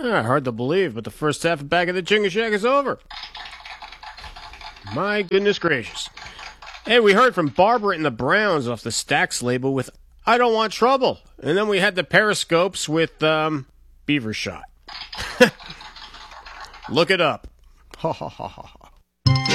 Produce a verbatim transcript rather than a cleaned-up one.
Ah, hard to believe, but the first half of Back of the Chinga Shack is over. My goodness gracious. Hey, we heard from Barbara and the Browns off the Stax label with I Don't Want Trouble. And then we had the Periscopes with um, Beaver Shot. Look it up. Ha ha ha ha.